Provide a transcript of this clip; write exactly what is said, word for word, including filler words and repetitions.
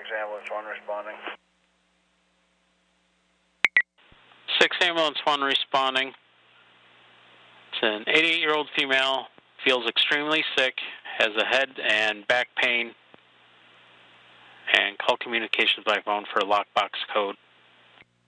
Ambulance one responding. six Ambulance one responding. It's an eighty-eight-year-old female, feels extremely sick, has a head and back pain, and call communications by phone for a lockbox code.